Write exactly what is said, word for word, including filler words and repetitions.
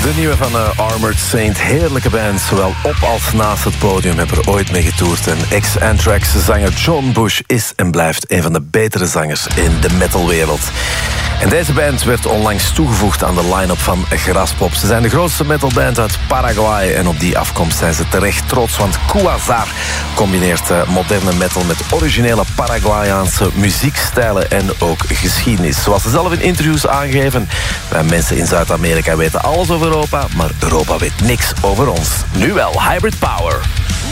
De nieuwe van uh, Armored Saint. Heerlijke band, zowel op als naast het podium. Heb er ooit mee getoerd. En ex-Anthrax-zanger John Bush is en blijft een van de betere zangers in de metalwereld. En deze band werd onlangs toegevoegd aan de line-up van Graspop. Ze zijn de grootste metalband uit Paraguay. En op die afkomst zijn ze terecht trots. Want Quasar combineert uh, moderne metal met originele Paraguayaanse muziekstijlen en ook geschiedenis. Zoals ze zelf in interviews aangeven. Wij mensen in Zuid-Amerika weten alles over Europa, maar Europa weet niks over ons. Nu wel, Hybrid Power.